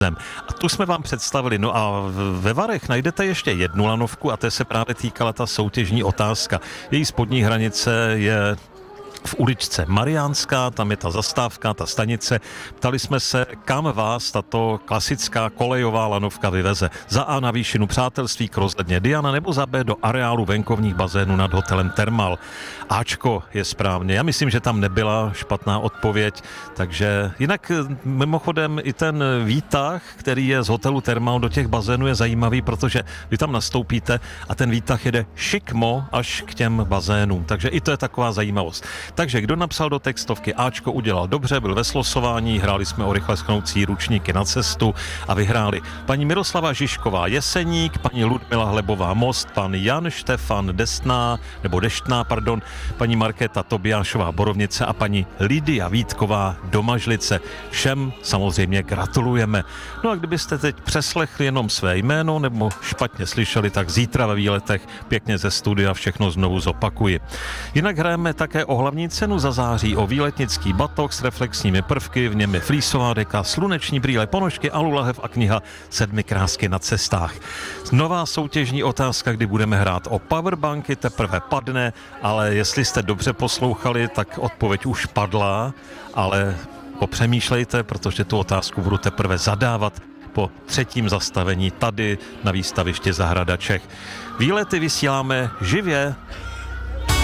A tu jsme vám představili. No a ve Varech najdete ještě jednu lanovku a té se právě týkala ta soutěžní otázka. Její spodní hranice je v uličce Mariánská, tam je ta zastávka, ta stanice. Ptali jsme se, kam vás tato klasická kolejová lanovka vyveze. Za A na výšinu Přátelství k rozhledně Diana nebo za B do areálu venkovních bazénů nad hotelem Thermal. Ačko je správně. Já myslím, že tam nebyla špatná odpověď, takže jinak mimochodem i ten výtah, který je z hotelu Thermal do těch bazénů je zajímavý, protože vy tam nastoupíte a ten výtah jede šikmo až k těm bazénům, takže i to je taková zajímavost. Takže kdo napsal do textovky Ačko udělal dobře, byl ve slosování, hráli jsme o rychle schnoucí ručníky na cestu a vyhráli paní Miroslava Žižková Jeseník, paní Ludmila Hlebová Most, pan Jan Štefan Deštná, paní Markéta Tobiášová Borovnice a paní Lidia Vítková Domažlice. Všem samozřejmě gratulujeme. No a kdybyste teď přeslechli jenom své jméno nebo špatně slyšeli, tak zítra ve výletech pěkně ze studia všechno znovu zopakuji. Jinak hrajeme také o hlavní cenu za září, o výletnický batoh s reflexními prvky, v něm je flísová deka, sluneční brýle, ponožky, alulahev a kniha 7 krásky na cestách. Nová soutěžní otázka, kdy budeme hrát o powerbanky, teprve padne, ale jestli jste dobře poslouchali, tak odpověď už padla, ale popřemýšlejte, protože tu otázku budu teprve zadávat po 3. zastavení tady na výstavišti Zahrada Čech. Výlety vysíláme živě